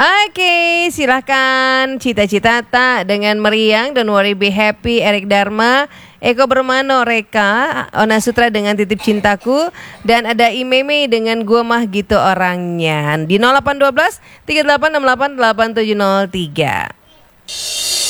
Oke, silahkan Cita-Cita Tak dengan Meriang, Don't Worry Be Happy, Erik Dharma, Eko Bermano, Reka, Ona Sutra dengan Titip Cintaku, dan ada Imeme dengan Gua Mah Gitu Orangnya di 0812 3868 8703.